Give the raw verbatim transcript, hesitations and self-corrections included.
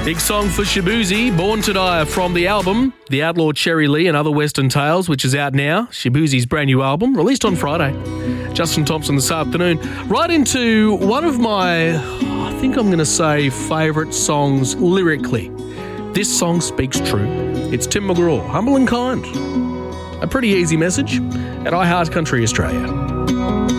Big song for Shaboozey, Born to Die, from the album The Outlaw Cherry Lee and Other Western Tales, which is out now. Shaboozey's brand new album, released on Friday. Justin Thompson this afternoon. Right into one of my, I think I'm going to say, favourite songs lyrically. This song speaks true. It's Tim McGraw, Humble and Kind. A pretty easy message at iHeart Country Australia.